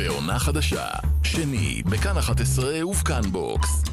בעונה חדשה, שני, בכאן 11 ובכאן בוקס.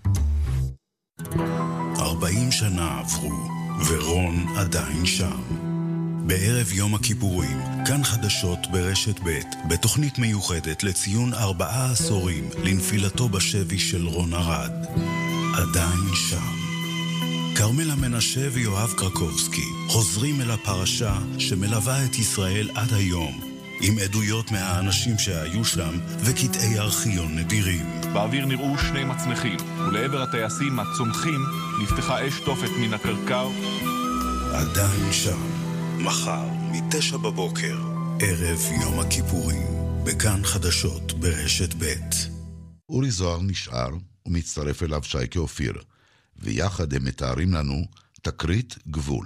40 שנה עברו, ורון עדיין שם. בערב יום הכיפורים, כאן חדשות ברשת ב', בתוכנית מיוחדת לציון 4 עשורים לנפילתו בשבי של רון ארד. עדיין שם. קרמלה מנשה ויואב קרקובסקי חוזרים אל הפרשה שמלווה את ישראל עד היום, עם עדויות מהאנשים שהיו שם וקטעי ארכיון נדירים. באוויר נראו 2 מצנחים, ולעבר הטייסים הצומחים נפתחה אש תופת מן הקרקר. עדיין שם. מחר, מ-9 בבוקר, ערב יום הכיפורים, בכאן חדשות ברשת ב'. אורי זוהר נשאר ומצטרף אליו שייקה אופיר, ויחד הם מתארים לנו תקרית גבול.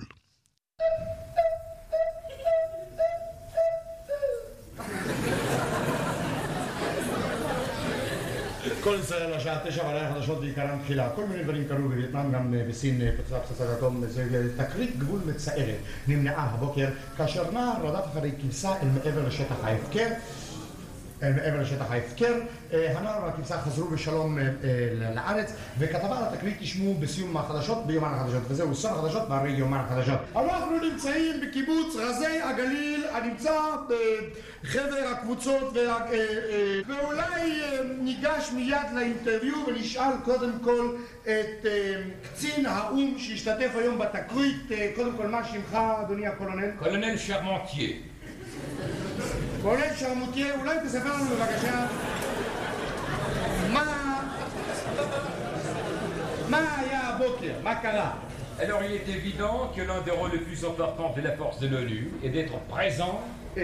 כל ישראל השעה 9 ועליי חדשות בעיקרן תחילה. כל מיני דברים קרו בווייטנאם, גם בסין פצצה פצצת אטום. זה תקרית גבול מצערת נמנעה הבוקר כאשר נער רדף אחרי כבשה אל מעבר לשטח ההפקר. הנער והכבשה חזרו בשלום לארץ, וכתבה על התקרית תשמעו בסיום החדשות ביומן החדשות, וזהו סוף החדשות בערי יומן החדשות. אנחנו נמצאים בקיבוץ רזי הגליל הנמצא בחבר הקבוצות, ואולי ניגש מיד לאינטרוויו ונשאל קודם כל את קצין האום שהשתתף היום בתקרית. קודם כל, מה שמך אדוני הקולונל? קולונל שרמנטייה. קולונל שרמנטייה, אולי תספר לנו בבקשה מה היה הבוקר, מה קרה? Alors il est évident que l'un des rôles les plus importants de la force de l'ONU est d'être présent.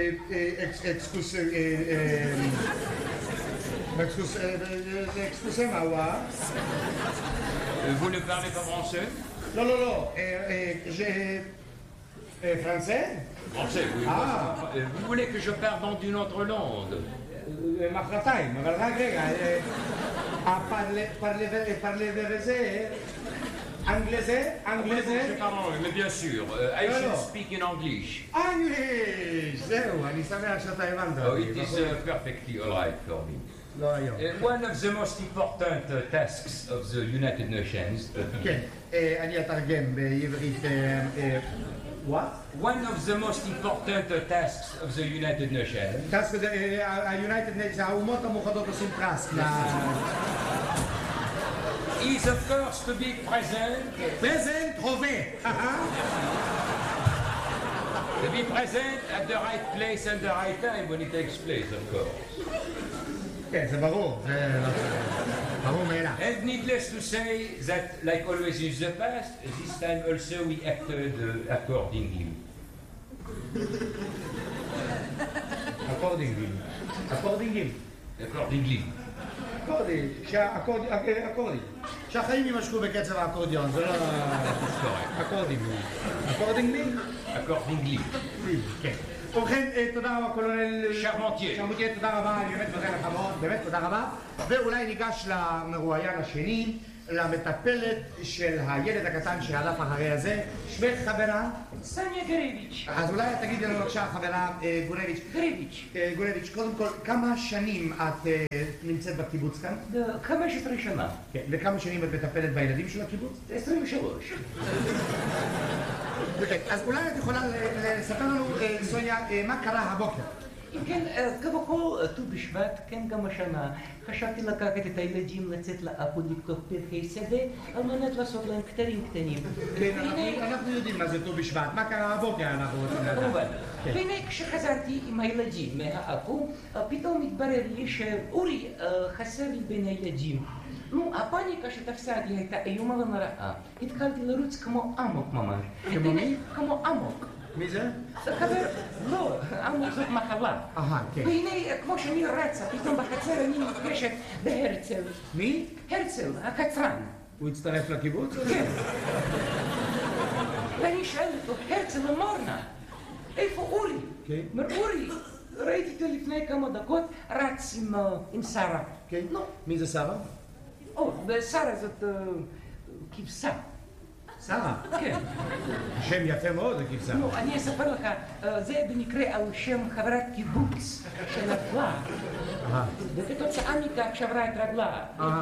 Excusez-moi. Vous ne parlez pas français? Non. Français? Français, oui. Ah. Vous voulez que je parle dans une autre langue? מחרתיים, אבל רק רגע, parlez-vous anglais? Pardon, mais bien sûr. I should speak in English. English! זהו, אני שמח שאתה הבנת. Oh, it is perfectly all right for me. לא היום. One of the most important tasks of the United Nations. כן, אני אתרגם בעברית. What? One of the most important tasks of the United Nations. טסק, ה-United Nations, האומות המאוחדות עושים טסק. Is of course to be present. Present, חווה. To be present at the right place and the right time when it takes place, of course. כן, זה ברור. ברור מאליו. And needless to say that, like always in the past, this time also we acted accordingly. אקורדי. שהחיים יימשכו בקצב האקורדיון, זה לא... אקורדינגלי. כן. ובכן, תודה רבה קולונל שרמנטייה, תודה רבה, אני באמת מודה לך מאוד, באמת תודה רבה. ואולי ניגש למרואיין השני, למטפלת של הילד הקטן שהלך אחרי הזה. שמך חברה? סניה גורביץ'. אז אולי תגידי לנו בבקשה חברה גורביץ', קודם כל, כמה שנים את נמצאת בקיבוץ כאן? 15 שנה. כן, וכמה שנים את מטפלת בילדים של הקיבוץ? 23. אז אולי את יכולה לספר לנו, סוניה, מה קרה הבוקר? כן, כבכל ט"ו בשבט, כן גם השנה, חשבתי לקחת את הילדים לצאת לאפו לפתוח פרחי שדה על מנת לעשות להם קטרים קטנים. כן, אנחנו יודעים מה זה ט"ו בשבט, מה קרה הבוקר אנחנו רוצים לדעת. כמובן. והנה כשחזרתי עם הילדים מהאפו, פתאום התברר לי שאורי חסר לי בין הילדים. הפאניקה שתפסה לי הייתה איומה ונוראה. התחלתי לרוץ כמו אמוק ממש. כמו מי? כמו אמוק. מי זה? חבר, לא, אמוק זאת מחלה. כן. והנה, כמו שאני רצה, פתאום בחצר אני נפגשת בהרצל. מי? הרצל, הקצרן. הוא הצטרף לקיבוץ? כן. ואני שואלת אותו, הרצל אמורנה, איפה אורי? כן. אומר, אורי, ראיתי אותו לפני כמה דקות, רץ עם שרה. כן. מי זה שרה? שרה זאת כבשה. שרה? כן. שם יפה מאוד, הכבשה. אני אספר לך, זה במקרה על שם חברת קיבוץ שנפלה. וכתוצאה מכך שברה את רגלה.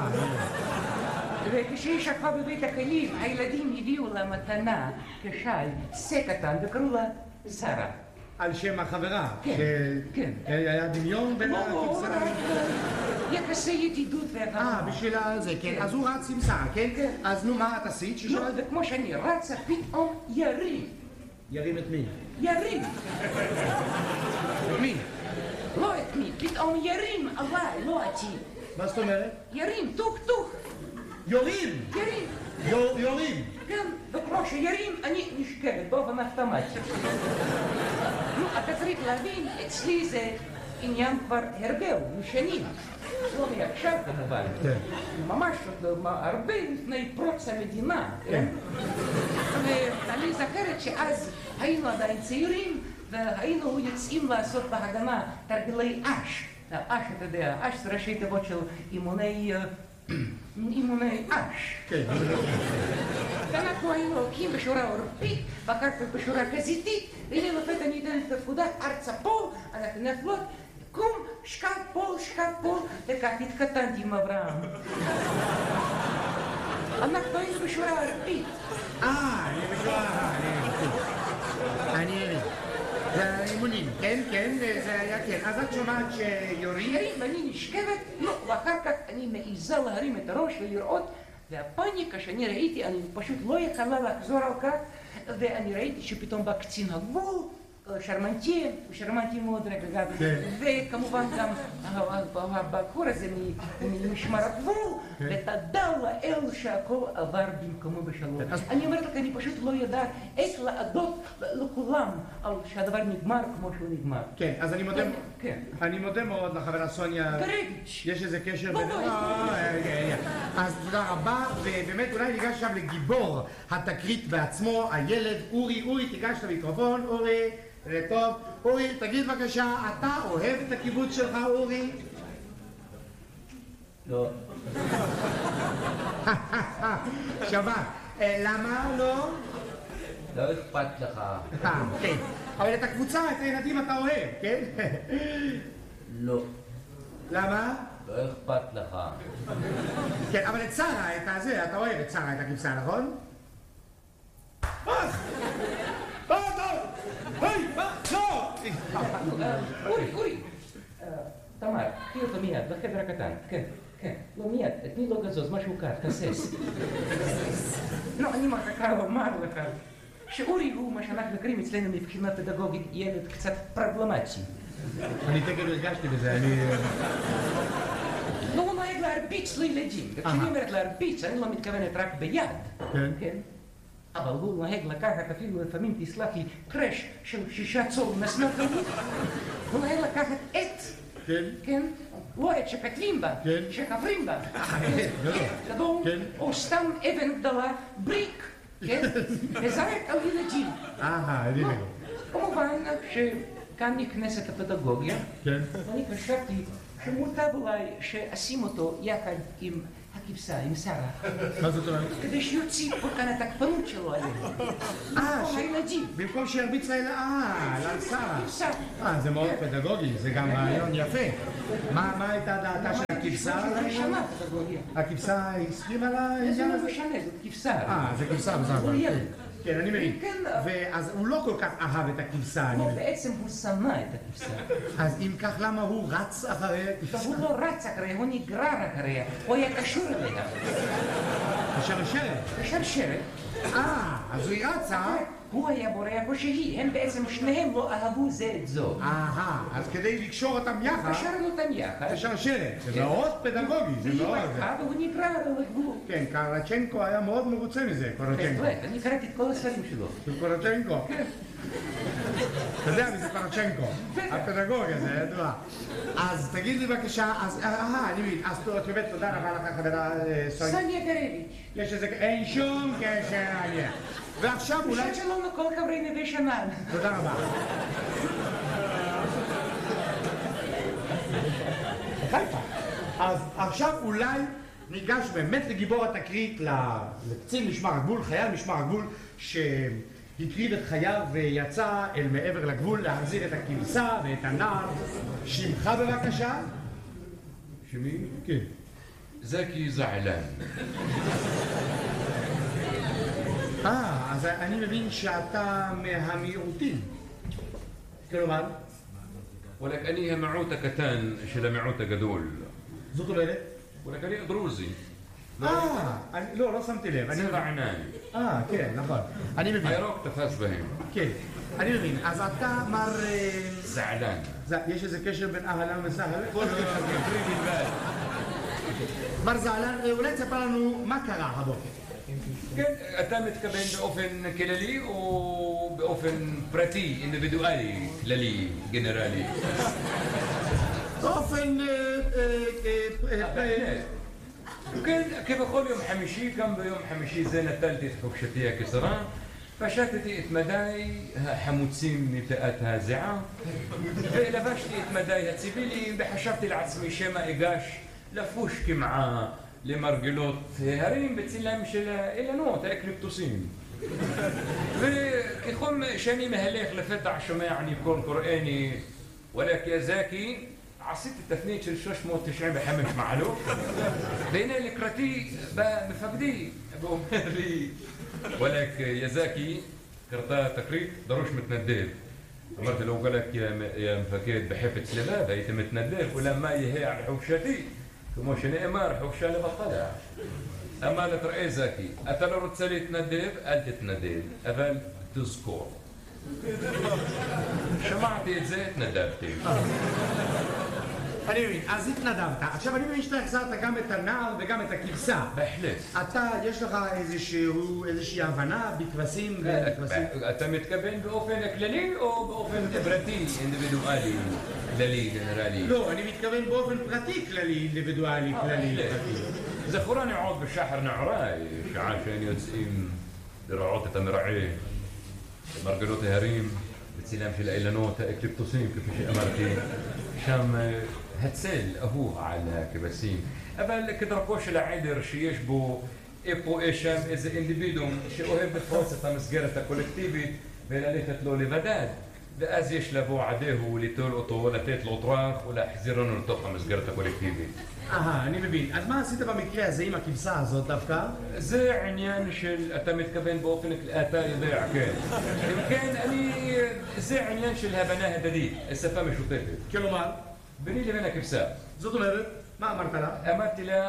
וכשהיא שכבה בבית החולים, הילדים הביאו לה מתנה כשי, שא קטן, וקראו לה שרה. על שם החברה? כן, כן. היה דמיון בין הכבשה? יחסי ידידות והבנה. בשביל זה, כן. אז הוא רץ עם שרה, כן? אז נו, מה את עשית? לא, וכמו שאני רצה, פתאום ירים. ירים את מי? ירים. מי? לא את מי, פתאום ירים עליי, לא אותי. מה זאת אומרת? ירים, טוך. יורים! ירים. יורים! כן, וכמו שירים, אני נשכבת באופן אוטומטי. נו, אתה צריך להבין, אצלי זה עניין כבר הרגל, משנים. לא מעכשיו כמובן. ממש הרבה לפני פרוץ המדינה. ואני זוכרת שאז היינו עדיין צעירים, והיינו יוצאים לעשות בהגנה תרגילי אש. אש, אתה יודע, אש זה ראשי תיבות של אימוני אש. ואנחנו היינו הולכים בשורה אורפית, ואחר כך בשורה חזיתית, והנה לפתע ניתן את הפקודה, ארצה פה, אנחנו נפלות, קום, שקף פה, וכך התחתנתי עם אברהם. אנחנו היינו בשורה אורפית. אני בשורה, אני זה האימונים, כן, זה היה כן. אז את שומעת שיורים? ואני נשכבת, ואחר כך אני מעיזה להרים את הראש ולראות, והפניקה שאני ראיתי, אני פשוט לא יכולה לחזור על כך, ואני ראיתי שפתאום בא קצין הגבול, שרמנטי מאוד רגע, וכמובן גם הבחור הזה ממשמר הגבול, ותודה לאל שהכל עבר במקומו בשלום. אני אומרת לך, אני פשוט לא יודעת איך להודות לכולם על שהדבר נגמר כמו שהוא נגמר. כן, אז אני מודה מאוד לחברה סוניה. גרביץ'. יש איזה קשר בין... אז תודה רבה, ובאמת אולי ניגש עכשיו לגיבור התקרית בעצמו, הילד אורי, תיגש למיקרופון, אורי. טוב, אורי, תגיד בבקשה, אתה אוהב את הקיבוץ שלך, אורי? לא. שווה. למה לא? לא אכפת לך. כן. אבל את הקבוצה, את הילדים אתה אוהב, כן? לא. למה? לא אכפת לך. כן, אבל את שרה, את הזה, אתה אוהב את שרה, את הכבשה, נכון? אורי, תמר, קחי אותו מיד, לחדר הקטן, כן, לא מיד, תני לו גזוז, משהו קר, תסס. לא, אני מחכה לומר לך שאורי הוא מה שאנחנו קוראים אצלנו מבחינה פדגוגית ילד קצת פרבלמטי. אני תכף הרגשתי בזה, לא, הוא נוהג להרביץ לילדים, וכשאני אומרת להרביץ, אני לא מתכוונת רק ביד, כן? אבל הוא נוהג לקחת אפילו לפעמים, תסלח לי, קרש של 6 צול מסמר כמות. הוא נוהג לקחת עט, כן? לא עט שכתבים בה, שחפרים בה. גדול, או סתם אבן גדולה, בריק, כן? וזרק על ילדים. כמובן שכאן נכנסת הפדגוגיה, ואני חשבתי שמוטב אולי שאשים אותו יחד עם הכבשה, עם שרה. מה זאת אומרת? כדי שיוציא פה כאן את הקפנות שלו עליהם. במקום הילדים. במקום שירביץ על שרה. זה מאוד פדגוגי, זה גם רעיון יפה. מה הייתה דעתה של הכבשה? הכבשה הסכימה לעניין זה הזה? לא משנה, זאת כבשה. זה כבשה, הוא ילד. כן, אני מבין. ואז הוא לא כל כך אהב את הכבשה. לא, בעצם הוא שנא את הכבשה. אז אם כך, למה הוא רץ אחרי הכבשה? הוא לא רץ אחריה, הוא נגרר אחריה. הוא היה קשור אליה. בשרשרת? בשרשרת. אז היא רצה. הוא היה בורח או שהיא. הם בעצם שניהם לא אהבו זה את זו. אז כדי לקשור אותם יחד. קשרנו אותם יחד. בשרשרת. זה מאוד פדגוגי. והיא ברחה והוא נגרר על הגבול. כן, קורוצ'נקו היה מאוד מרוצה מזה, קורוצ'נקו. אני קראתי את כל הספרים שלו. של קורוצ'נקו? כן. אתה יודע מי זה קורוצ'נקו? הפדגוגיה, זה ידוע. אז תגיד לי בבקשה, אני מבין, אז באמת תודה רבה לך חברה סוניה. סוניה גרביץ'. יש איזה, אין שום קשר עניין. ועכשיו אולי... בשעת שלום לכל חברי נווה שנן. תודה רבה. אז עכשיו אולי ניגש באמת לגיבור התקרית, לקצין משמר הגבול, חייל משמר הגבול, שהקריב את חייו ויצא אל מעבר לגבול להחזיר את הכבשה ואת הנער. שמך בבקשה? שמי? כן. זקי זעלן. אז אני מבין שאתה מהמיעוטים. כלומר? ولك אני המיעוט הקטן של המיעוט הגדול. זאת אומרת? ولك אני דרוזי. לא שמתי לב. צבע עיניים. כן, נכון. אני מבין. הירוק תפס בהם. כן, אני מבין. אז אתה מר... זעלן. יש איזה קשר בין אהלן וסהלן? כל זה חלקי בלבד. מר זעלן, אולי תספר לנו מה קרה הבוקר. כן, אתה מתכוון באופן כללי או באופן פרטי, אינדיבידואלי, כללי, גנרלי? באופן... כן, כבכל יום חמישי, גם ביום חמישי זה נטלתי את חופשתי הקצרה, פשטתי את מדיי החמוצים מפאת הזיעה ולבשתי את מדיי הציבילי וחשבתי לעצמי שמא אגש לפוש כמעה למרגלות הרים בצילם של האילנות, האקליפטוסים. וככל שאני מהלך לפתע שומע אני קוראני ולק יא זקי, עשיתי תפנית של 395 מעלות והנה לקראתי במפקדי ואומר לי ולק יא זקי, קרתה תקרית דרוש מתנדב. אמרתי לו ולק יא מפקד בחפץ לבד הייתי מתנדב אולם מה יהיה על חופשתי כמו שנאמר חופשה לבטלה. אמר לה תראה זקי, אתה לא רוצה להתנדב אל תתנדב אבל תזכור. שמעתי את זה, התנדבתי. אני מבין, אז התנדבת. עכשיו אני מבין שאתה החזרת גם את הנער וגם את הכבשה. בהחלט. אתה, יש לך איזושהי הבנה בכבשים ובכבשים? אתה מתכוון באופן כללי או באופן פרטי, אינדיבידואלי, כללי, גנרלי? לא, אני מתכוון באופן פרטי כללי, אינדיבידואלי, כללי. זכורני עוד בשחר נעוריי, שעה שהיינו יוצאים לרעות את המרעה, מרגלות ההרים, בצילם של האילנות, האקליפטוסים, כפי שאמרתי, שם הצל אהוב על הכבשים. אבל כדרכו של העדר שיש בו פה שם איזה אינדיבידום שאוהב לפרוץ את המסגרת הקולקטיבית וללכת לו לבדד. ואז יש לבוא עדהו, ליטול אותו, לתת לו טראח ולהחזיר לנו לתוך המסגרת הקולקטיבית. אני מבין. אז מה עשית במקרה הזה עם הכבשה הזאת דווקא? זה עניין של, אתה מתכוון באופן, אתה יודע, כן. אם כן, זה עניין של הבנה הדדית, שפה משותפת. כלומר? ביני לבין הכבשה. זאת אומרת, מה אמרת לה? אמרתי לה,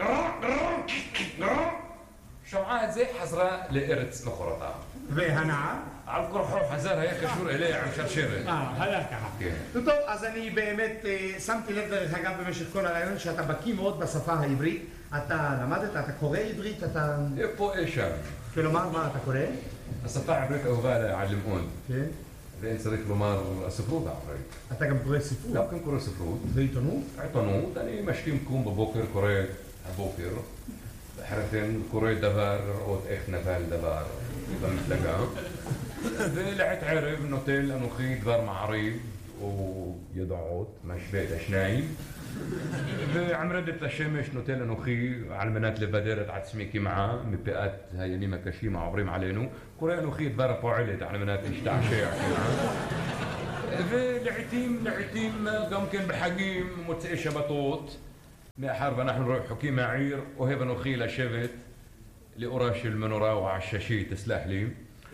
שמעה את זה, חזרה לארץ מחורתה. והנער? על כורחו חזר, היה קשור אליה עם שרשרת. הלך ככה. כן. טוב, אז אני באמת שמתי לב דרך אגב במשך כל הרעיון שאתה בקיא מאוד בשפה העברית. אתה למדת, אתה קורא עברית, אתה... פה שם. כלומר, מה אתה קורא? השפה העברית אהובה עליי מאוד. כן. ואין צריך לומר הספרות העברית. אתה גם קורא ספרות? גם כן קורא ספרות. ועיתונות? עיתונות, אני משכים קום בבוקר, קורא הבוקר. אחרי כן קורא דבר, לראות איך נבל דבר במפלגה. ולעת ערב נוטל אנוכי דבר מעריב או ידעות, משווה את השניים. ועם רדת השמש נוטל אנוכי על מנת לבדר את עצמי כמעה מפאת הימים הקשים העוברים עלינו. קורא אנוכי דבר הפועלת על מנת להשתעשע כמעה. ולעיתים גם כן בחגים, מוצאי שבתות, מאחר ואנחנו רחוקים מהעיר, אוהב אנוכי לשבת לאורה של מנורה או עששית, תסלח לי,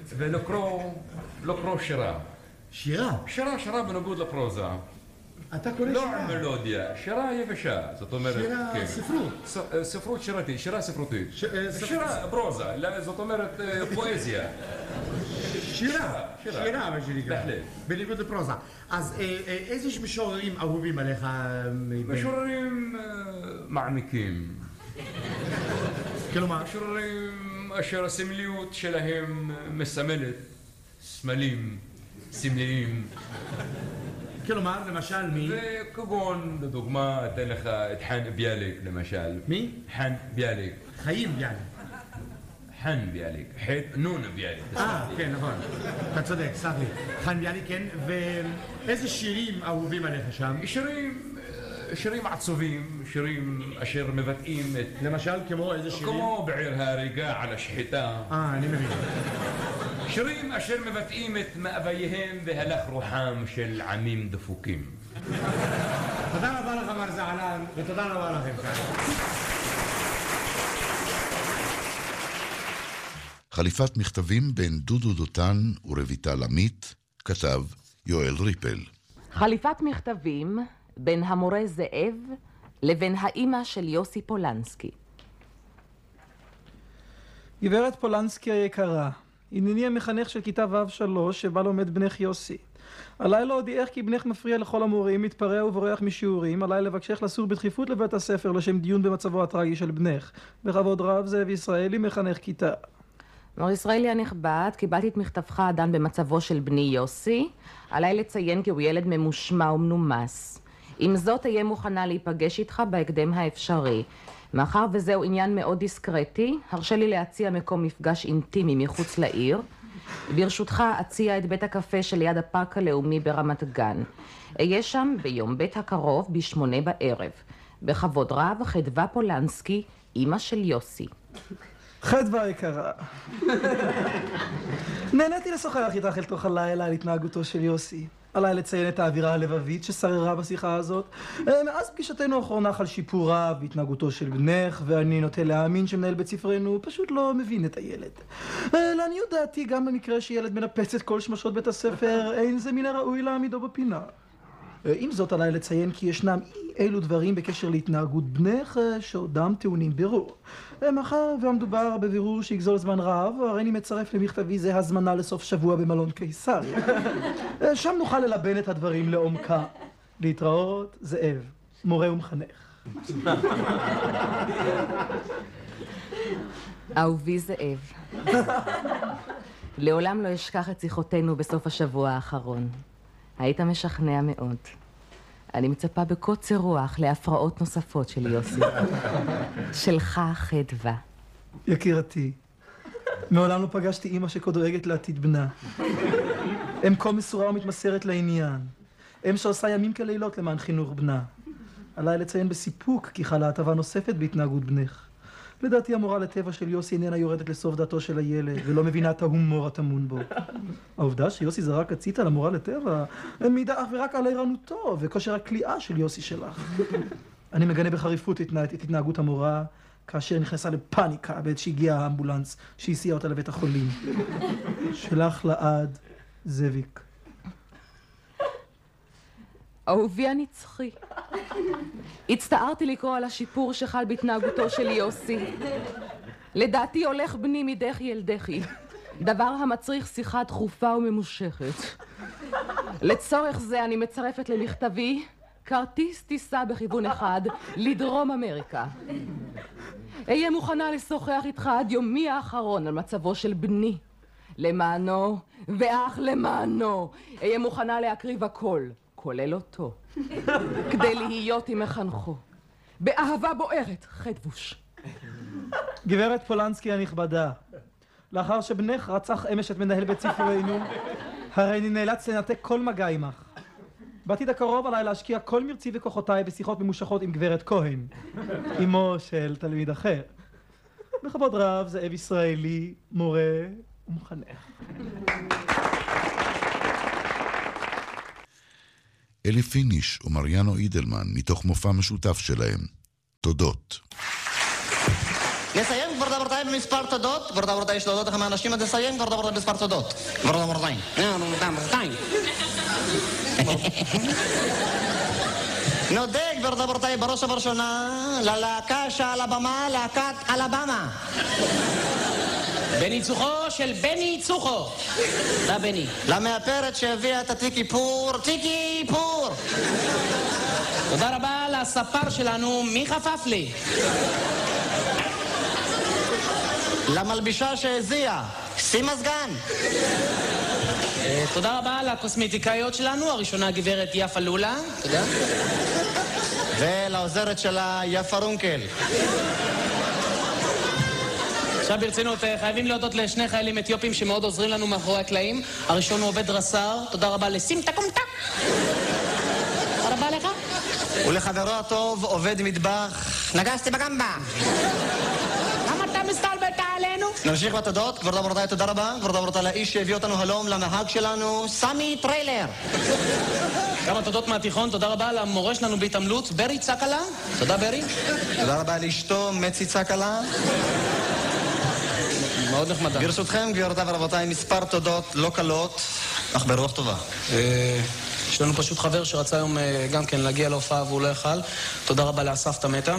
ולקרוא שירה. שירה? שירה בניגוד לפרוזה. אתה קורא שירה? לא מלודיה, שירה יבשה, זאת אומרת... שירה ספרות? ספרות שירתית, שירה ספרותית. שירה, פרוזה, זאת אומרת פואזיה. שירה, מה שנקרא. בהחלט. בניגוד לפרוזה. אז איזה משוררים אהובים עליך? משוררים מעמיקים. כלומר? משוררים אשר הסמליות שלהם מסמלת סמלים סמליים. כלומר, למשל מי? וכגון, לדוגמה, אתן לך את חן ביאליק למשל. מי? חן ביאליק. חיים ביאליק. חן ביאליק. נון ביאליק. כן, נכון. אתה צודק, סלח לי. חן ביאליק, כן. ואיזה שירים אהובים עליך שם? שירים עצובים, שירים אשר מבטאים את... למשל, כמו איזה שירים? כמו בעיר ההריגה על השחיטה. אני מבין. שירים אשר מבטאים את מאווייהם והלך רוחם של עמים דפוקים. תודה רבה לך מר זעלן, ותודה רבה לכם כאן. חליפת מכתבים בין דודו דותן ורויטל עמית, כתב יואל ריפל. חליפת מכתבים בין המורה זאב לבין האימא של יוסי פולנסקי. גברת פולנסקי היקרה, הנני המחנך של כיתה ו'3 שבה לומד בנך יוסי. עליי להודיעך כי בנך מפריע לכל המורים, מתפרע ובורח משיעורים. עליי לבקשך לסור בדחיפות לבית הספר לשם דיון במצבו הטרגי של בנך. בכבוד רב, זאב ישראלי, מחנך כיתה. מר ישראלי הנכבד, קיבלתי את מכתבך הדן במצבו של בני יוסי. עליי לציין כי הוא ילד ממושמע ומנומס. עם זאת אהיה מוכנה להיפגש איתך בהקדם האפשרי. מאחר וזהו עניין מאוד דיסקרטי, הרשה לי להציע מקום מפגש אינטימי מחוץ לעיר. ברשותך אציע את בית הקפה שליד הפארק הלאומי ברמת גן. אהיה שם ביום בית הקרוב ב8 בערב. בכבוד רב, חדווה פולנסקי, אמא של יוסי. חדווה יקרה. נהניתי לשוחח איתך אל תוך הלילה על התנהגותו של יוסי. עליי לציין את האווירה הלבבית ששררה בשיחה הזאת. מאז פגישתנו האחרונה חל שיפור רב בהתנהגותו של בנך, ואני נוטה להאמין שמנהל בית ספרנו פשוט לא מבין את הילד. לעניות דעתי, גם במקרה שילד מנפץ את כל שמשות בית הספר, אין זה מן הראוי להעמידו בפינה. עם זאת עליי לציין כי ישנם אילו דברים בקשר להתנהגות בנך שעודם טעונים בירור. מאחר והמדובר בבירור שיגזול זמן רב, הרי אני מצרף למכתבי זה הזמנה לסוף שבוע במלון קיסריה. שם נוכל ללבן את הדברים לעומקה. להתראות, זאב, מורה ומחנך. אהובי זאב, לעולם לא אשכח את שיחותינו בסוף השבוע האחרון. היית משכנע מאוד. אני מצפה בקוצר רוח להפרעות נוספות של יוסי. שלך חדווה. יקירתי, מעולם לא פגשתי אמא שכה דואגת לעתיד בנה. אם כה מסורה ומתמסרת לעניין. אם שעושה ימים כלילות למען חינוך בנה. עליי לציין בסיפוק כי חלה הטבה נוספת בהתנהגות בנך. לדעתי המורה לטבע של יוסי איננה יורדת לסוף דעתו של הילד, ולא מבינה את ההומור הטמון בו. העובדה שיוסי זרק הציתה למורה לטבע, מעידה אך ורק על ערנותו וכושר הכליאה של יוסי שלך. אני מגנה בחריפות את התנהגות המורה, כאשר נכנסה לפאניקה בעת שהגיע האמבולנס שהסיע אותה לבית החולים. שלך לעד, זאביק. אהובי הנצחי, הצטערתי לקרוא על השיפור שחל בהתנהגותו של יוסי. לדעתי הולך בני מדחי אל דחי, דבר המצריך שיחה דחופה וממושכת. לצורך זה אני מצרפת למכתבי כרטיס טיסה בכיוון אחד לדרום אמריקה. אהיה מוכנה לשוחח איתך עד יומי האחרון על מצבו של בני. למענו ואך למענו אהיה מוכנה להקריב הכל, כולל אותו, כדי להיות עם מחנכו. באהבה בוערת, חדבוש. גברת פולנסקי הנכבדה, לאחר שבנך רצח אמש את מנהל בית ספרנו, הרי אני נאלץ לנתק כל מגע עמך. בעתיד הקרוב עליי להשקיע כל מרצי וכוחותיי בשיחות ממושכות עם גברת כהן, אמו של תלמיד אחר. בכבוד רב, זאב ישראלי, מורה ומחנך. אלי פיניש ומריאנו אידלמן מתוך מופע משותף שלהם. תודות. נסיים כבר דברתיים במספר תודות. כבר דברתיים יש להודות לכם האנשים, אז נסיים כבר דברתיים במספר תודות. כבר דברתיים. נודה כבר דברתיים בראש ובראשונה ללהקה שעל הבמה, להקת אלבמה. בניצוחו של בני צוחו. תודה בני. למאפרת שהביאה את התיקי פור, תיקי פור. תודה רבה לספר שלנו, מי חפף לי? למלבישה שהזיעה, שימה סגן. תודה רבה לקוסמטיקאיות שלנו, הראשונה גברת יפה לולה. תודה. ולעוזרת שלה יפה רונקל. עכשיו ברצינות, חייבים להודות לשני חיילים אתיופים שמאוד עוזרים לנו מאחורי הקלעים. הראשון הוא עובד רס"ר, תודה רבה לסימטה קומטה. תודה רבה לך. ולחברו הטוב עובד מטבח, נגסתי בגמבה. למה אתה מסתלבט עלינו? נמשיך בתודות. כבוד רבותיי, תודה רבה. כבוד רבותיי, לאיש שהביא אותנו הלום, למהג שלנו, סמי טריילר. כמה תודות מהתיכון, תודה רבה למורה שלנו בהתעמלות, ברי צקלה. תודה ברי. תודה רבה לאשתו, מצי צקלה. מאוד נחמדה. ברשותכם, גבירותיי ורבותיי, מספר תודות לא קלות, אך ברוח טובה. יש לנו פשוט חבר שרצה היום גם כן להגיע להופעה והוא לא יכל. תודה רבה לאסף תמתה.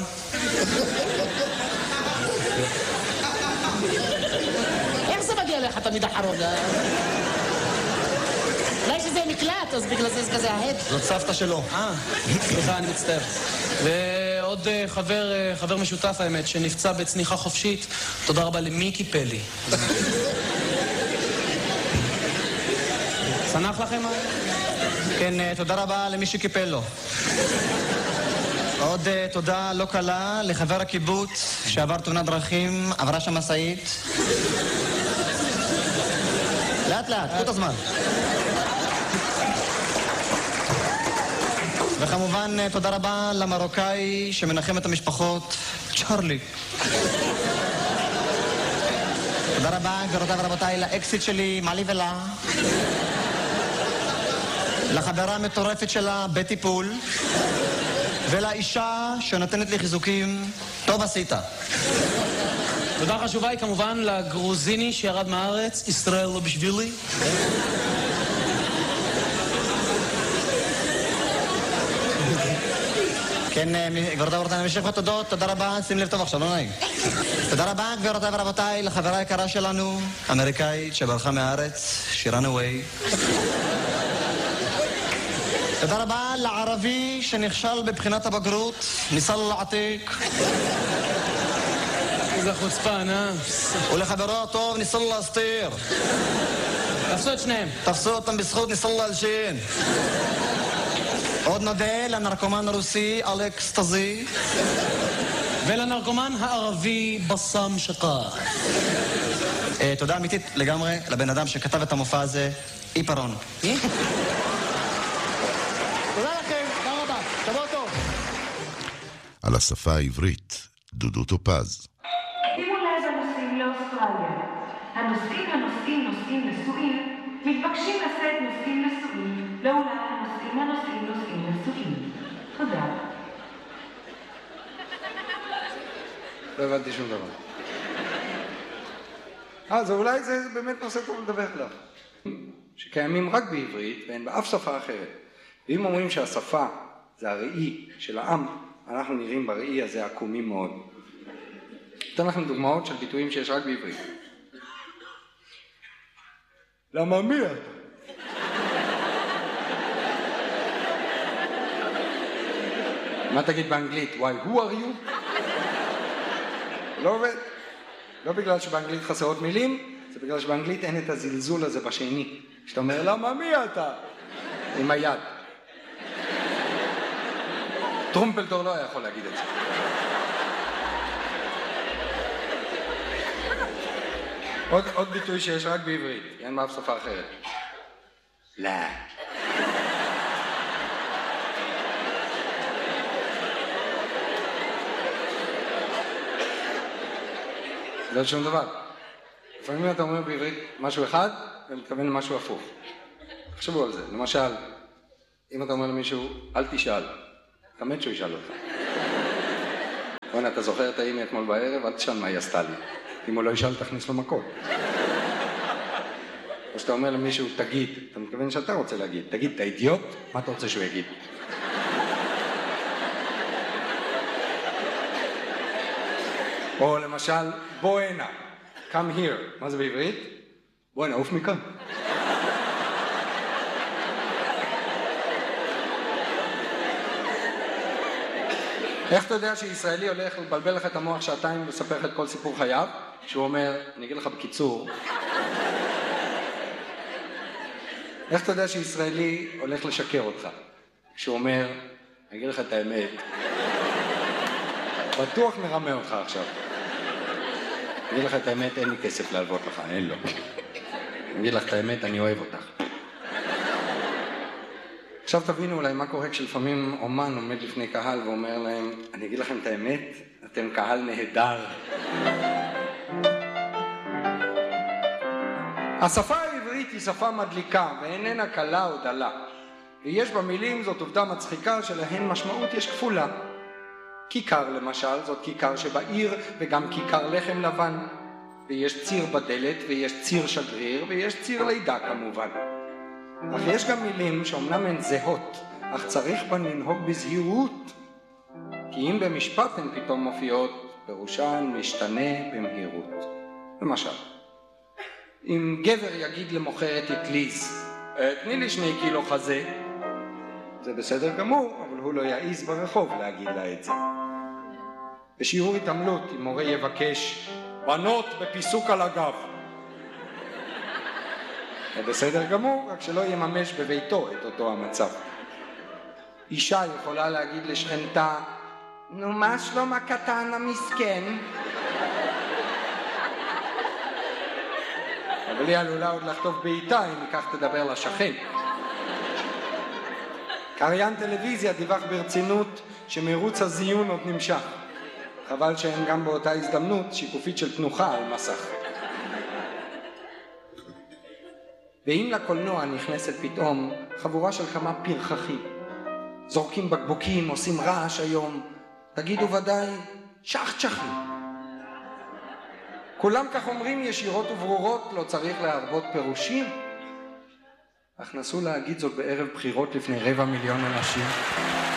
איך זה מגיע לך תמיד אחרון? אולי שזה מקלט, אז בגלל זה כזה ההד. זאת סבתא שלו. סליחה, אני מצטער. ועוד חבר משותף האמת, שנפצע בצניחה חופשית. תודה רבה למיקי פלי. צנח לכם? כן, תודה רבה למי שקיפל לו. עוד תודה לא קלה לחבר הקיבוץ שעבר תאונת דרכים, עברה שם משאית. לאט לאט, קחו את הזמן. וכמובן תודה רבה למרוקאי שמנחם את המשפחות, צ'רלי. תודה רבה גבירותיי ורבותיי לאקסיט שלי, מעלי ולה. לחברה המטורפת שלה בטיפול, ולאישה שנותנת לי חיזוקים, טוב עשית. תודה חשובה היא כמובן לגרוזיני שירד מהארץ, ישראל לא בשבילי. כן, גבירותיי ורבותיי, נמשיך בתודות, תודה רבה, שים לב טוב עכשיו, לא נעים. תודה רבה גבירותיי ורבותיי לחברה היקרה שלנו, אמריקאית שברחה מהארץ, שירן אווי. תודה רבה לערבי שנכשל בבחינת הבגרות, ניסה לעתיק. איזה חוצפן, אה? ולחברו הטוב ניסה להסתיר. תפסו את שניהם. תפסו אותם בזכות ניסה להלשין. עוד נודה לנרקומן הרוסי אלכס טזי. ולנרקומן הערבי בסם שקה. תודה אמיתית לגמרי לבן אדם שכתב את המופע הזה, איפרון. על השפה העברית, דודו טופז. שימו לב הנוסעים לאוסטרליה. הנוסעים נשואים, מתבקשים לשאת נוסעים נשואים, לעולם הנוסעים נשואים. תודה. לא הבנתי שום דבר. אז אולי זה באמת נושא טוב לדבר עליו. שקיימים רק בעברית ואין באף שפה אחרת. ואם אומרים שהשפה זה הראי של העם, אנחנו נראים בראי הזה עקומים מאוד. אתן לכם דוגמאות של ביטויים שיש רק בעברית. למה מי אתה? מה תגיד באנגלית? Why, who are you? לא עובד. לא בגלל שבאנגלית חסרות מילים, זה בגלל שבאנגלית אין את הזלזול הזה בשני. שאתה אומר, למה מי אתה? עם היד. טרומפלדור לא היה יכול להגיד את זה. עוד ביטוי שיש רק בעברית, אין באף שפה אחרת. לא. זה שום דבר. לפעמים אתה אומר בעברית משהו אחד, ומתכוון למשהו הפוך. תחשבו על זה. למשל, אם אתה אומר למישהו, אל תשאל. תמת שהוא ישאל אותך. בוא'נה, אתה זוכר את האמא אתמול בערב? אל תשאל מה היא עשתה לי. אם הוא לא ישאל, תכניס לו מקום. או שאתה אומר למישהו, תגיד, אתה מתכוון שאתה רוצה להגיד. תגיד, אתה אידיוט? מה אתה רוצה שהוא יגיד? או למשל, בוא הנה. Come here. מה זה בעברית? בוא הנה, עוף מכאן. איך אתה יודע שישראלי הולך לבלבל לך את המוח שעתיים ולספר לך את כל סיפור חייו? שהוא אומר, אני אגיד לך בקיצור. איך אתה יודע שישראלי הולך לשקר אותך? שהוא אומר, אני אגיד לך את האמת. בטוח מרמה אותך עכשיו. אני אגיד לך את האמת, אין לי כסף להלוות לך, אין לו. אני אגיד לך את האמת, אני אוהב אותך. עכשיו תבינו אולי מה קורה כשלפעמים אומן עומד לפני קהל ואומר להם, אני אגיד לכם את האמת, אתם קהל נהדר. השפה העברית היא שפה מדליקה ואיננה קלה או דלה. ויש במילים, זאת עובדה מצחיקה, שלהן משמעות יש כפולה. כיכר למשל, זאת כיכר שבעיר וגם כיכר לחם לבן. ויש ציר בדלת ויש ציר שגריר ויש ציר לידה כמובן. אך יש גם מילים שאומנם הן זהות, אך צריך בן לנהוג בזהירות. כי אם במשפט הן פתאום מופיעות, פירושן משתנה במהירות. למשל, אם גבר יגיד למוכרת אטליז, תני לי 2 קילו חזה, זה בסדר גמור, אבל הוא לא יעיז ברחוב להגיד לה את זה. בשיעור התעמלות, אם מורה יבקש בנות בפיסוק על הגב, זה בסדר גמור, רק שלא יממש בביתו את אותו המצב. אישה יכולה להגיד לשכנתה, נו מה שלום הקטן המסכן? אבל היא עלולה עוד לכתוב בעיטה אם היא כך תדבר לשכן. קריין טלוויזיה דיווח ברצינות שמרוץ הזיון עוד נמשך. חבל שאין גם באותה הזדמנות שיקופית של תנוחה על מסך. ואם לקולנוע נכנסת פתאום חבורה של כמה פרחחים, זורקים בקבוקים, עושים רעש היום, תגידו ודאי צ'חצ'חים. כולם כך אומרים ישירות וברורות, לא צריך להרבות פירושים. אך נסו להגיד זאת בערב בחירות לפני 250,000 אנשים.